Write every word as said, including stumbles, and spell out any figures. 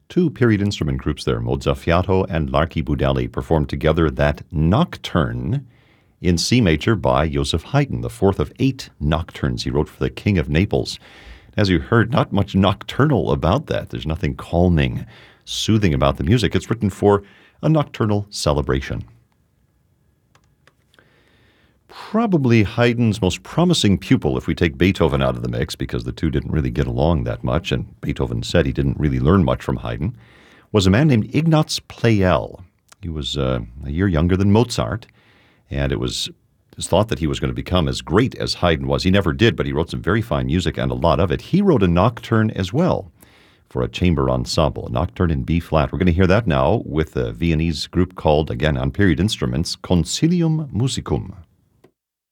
Two period instrument groups there, Mozzafiato and L'Archibudelli, performed together that nocturne in C major by Joseph Haydn, the fourth of eight nocturnes he wrote for the King of Naples. As you heard, not much nocturnal about that. There's nothing calming, soothing about the music. It's written for a nocturnal celebration. Probably Haydn's most promising pupil, if we take Beethoven out of the mix, because the two didn't really get along that much, and Beethoven said he didn't really learn much from Haydn, was a man named Ignaz Pleyel. He was uh, a year younger than Mozart, and it was his thought that he was going to become as great as Haydn was. He never did, but he wrote some very fine music, and a lot of it. He wrote a nocturne as well for a chamber ensemble, a nocturne in B-flat. We're going to hear that now with a Viennese group called, again on period instruments, Concilium Musicum.